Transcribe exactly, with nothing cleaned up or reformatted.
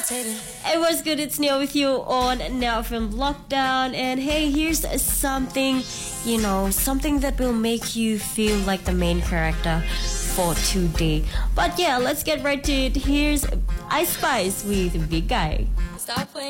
It was good. It's Neil with you on Now from Lockdown. And hey, here's something, you know, something that will make you feel like the main character for today. But yeah, let's get right to it. Here's Ice Spice with Big Guy. Stop playing.